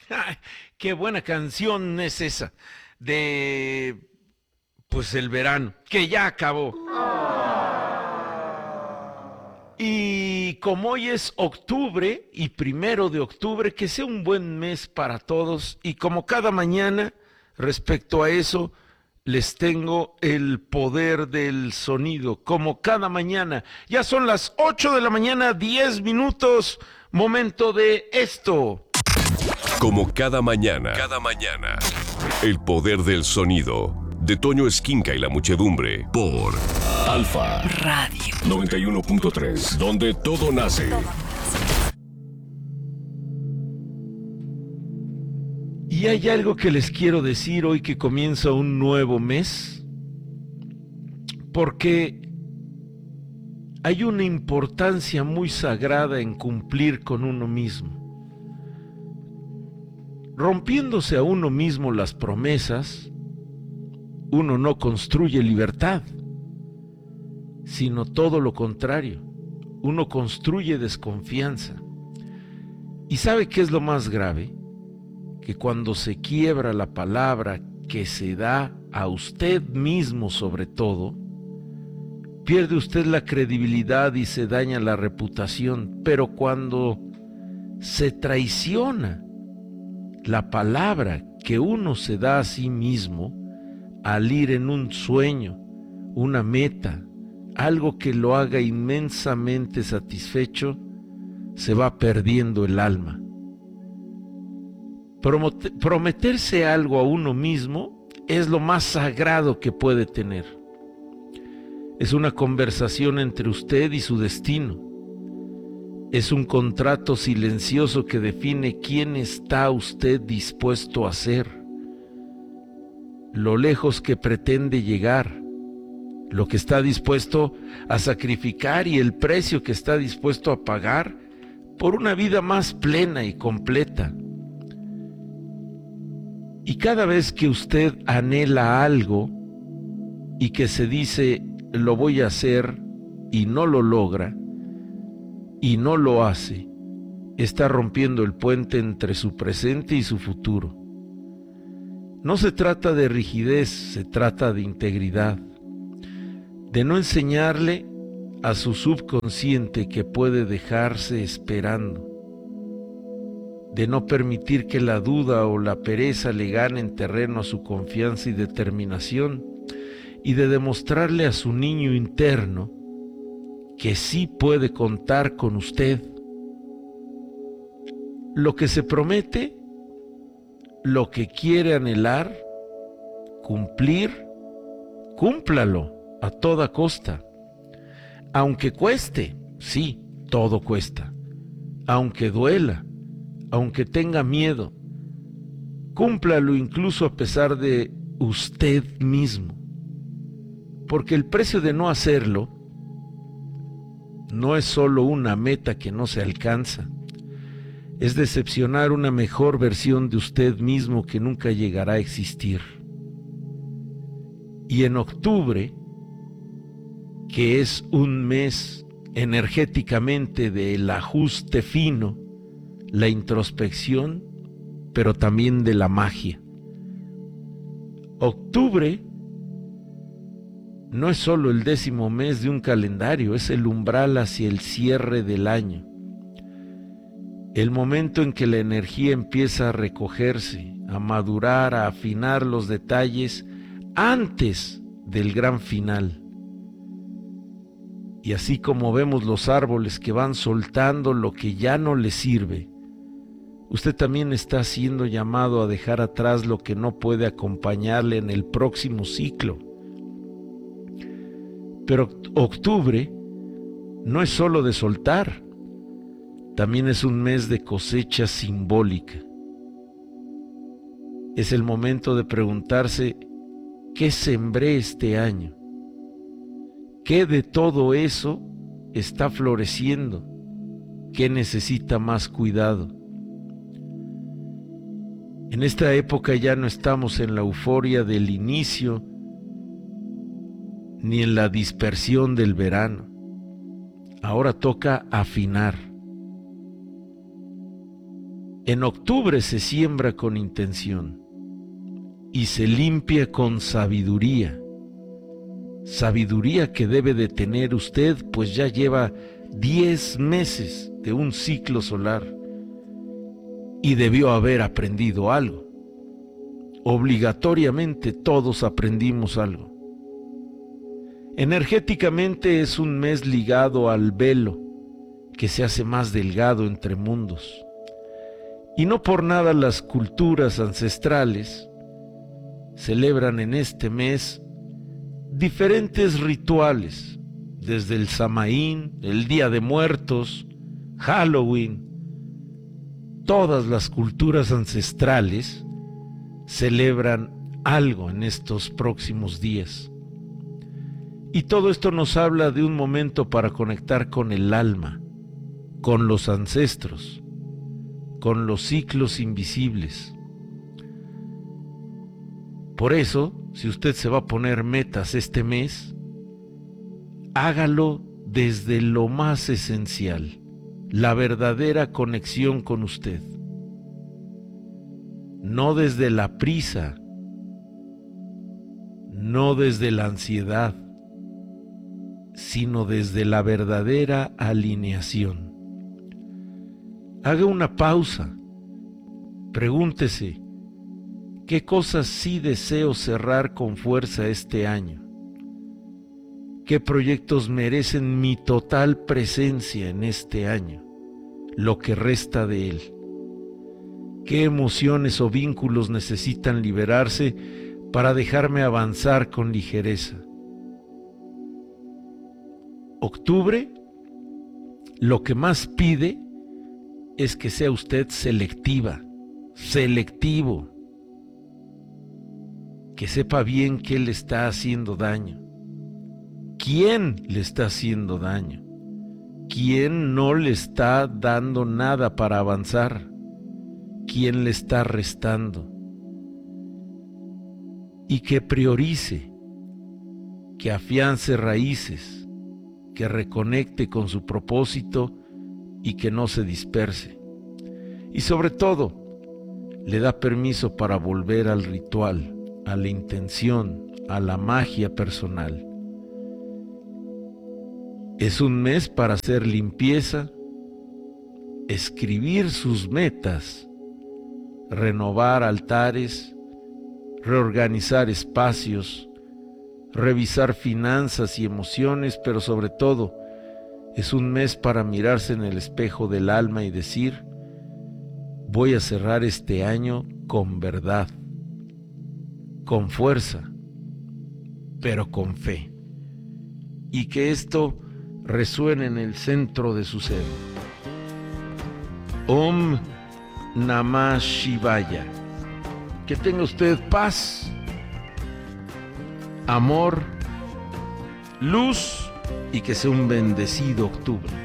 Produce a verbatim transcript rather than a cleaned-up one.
Ay, qué buena canción es esa de, pues, el verano, que ya acabó. Y como hoy es octubre y primero de octubre, que sea un buen mes para todos. Y como cada mañana, respecto a eso, les tengo el poder del sonido. Como cada mañana, ya son las ocho de la mañana, diez minutos, momento de esto. Como cada mañana, cada mañana, el poder del sonido de Toño Esquinca y la muchedumbre por Alfa Radio noventa y uno punto tres, donde todo nace. Y hay algo que les quiero decir hoy que comienza un nuevo mes, porque hay una importancia muy sagrada en cumplir con uno mismo. Rompiéndose a uno mismo las promesas, uno no construye libertad, sino todo lo contrario, uno construye desconfianza. ¿Y sabe qué es lo más grave? Que cuando se quiebra la palabra que se da a usted mismo sobre todo, pierde usted la credibilidad y se daña la reputación. Pero cuando se traiciona la palabra que uno se da a sí mismo al ir en un sueño, una meta, algo que lo haga inmensamente satisfecho, se va perdiendo el alma. Prometerse algo a uno mismo es lo más sagrado que puede tener. Es una conversación entre usted y su destino. Es un contrato silencioso que define quién está usted dispuesto a ser, lo lejos que pretende llegar, lo que está dispuesto a sacrificar y el precio que está dispuesto a pagar por una vida más plena y completa. Y cada vez que usted anhela algo y que se dice lo voy a hacer y no lo logra y no lo hace, está rompiendo el puente entre su presente y su futuro. No se trata de rigidez, se trata de integridad, de no enseñarle a su subconsciente que puede dejarse esperando, de no permitir que la duda o la pereza le ganen terreno a su confianza y determinación, y de demostrarle a su niño interno que sí puede contar con usted. Lo que se promete, lo que quiere anhelar, cumplir, cúmplalo a toda costa. Aunque cueste, sí, todo cuesta. Aunque duela, aunque tenga miedo, cúmplalo incluso a pesar de usted mismo. Porque el precio de no hacerlo no es solo una meta que no se alcanza, es decepcionar una mejor versión de usted mismo que nunca llegará a existir. Y en octubre, que es un mes energéticamente del ajuste fino, la introspección, pero también de la magia. Octubre no es solo el décimo mes de un calendario, es el umbral hacia el cierre del año. El momento en que la energía empieza a recogerse, a madurar, a afinar los detalles antes del gran final. Y así como vemos los árboles que van soltando lo que ya no les sirve, usted también está siendo llamado a dejar atrás lo que no puede acompañarle en el próximo ciclo. Pero octubre no es solo de soltar, también es un mes de cosecha simbólica. Es el momento de preguntarse, ¿qué sembré este año? ¿Qué de todo eso está floreciendo? ¿Qué necesita más cuidado? En esta época ya no estamos en la euforia del inicio ni en la dispersión del verano. Ahora toca afinar. En octubre se siembra con intención y se limpia con sabiduría. Sabiduría que debe de tener usted, pues ya lleva diez meses de un ciclo solar y debió haber aprendido algo. Obligatoriamente todos aprendimos algo. Energéticamente es un mes ligado al velo que se hace más delgado entre mundos. Y no por nada las culturas ancestrales celebran en este mes diferentes rituales, desde el Samaín, el Día de Muertos, Halloween. Todas las culturas ancestrales celebran algo en estos próximos días. Y todo esto nos habla de un momento para conectar con el alma, con los ancestros, con los ciclos invisibles. Por eso, si usted se va a poner metas este mes, hágalo desde lo más esencial, la verdadera conexión con usted. No desde la prisa, no desde la ansiedad, sino desde la verdadera alineación. Haga una pausa, pregúntese, ¿qué cosas sí deseo cerrar con fuerza este año? ¿Qué proyectos merecen mi total presencia en este año, lo que resta de él? ¿Qué emociones o vínculos necesitan liberarse para dejarme avanzar con ligereza? Octubre, lo que más pide es que sea usted selectiva, selectivo, que sepa bien qué le está haciendo daño, quién le está haciendo daño, quién no le está dando nada para avanzar, quién le está restando, y que priorice, que afiance raíces, que reconecte con su propósito y que no se disperse. Y sobre todo, le da permiso para volver al ritual, a la intención, a la magia personal. Es un mes para hacer limpieza, escribir sus metas, renovar altares, reorganizar espacios, revisar finanzas y emociones, pero sobre todo es un mes para mirarse en el espejo del alma y decir: voy a cerrar este año con verdad, con fuerza, pero con fe, y que esto resuene en el centro de su ser. Om Namah Shivaya. Que tenga usted paz, amor, luz y que sea un bendecido octubre.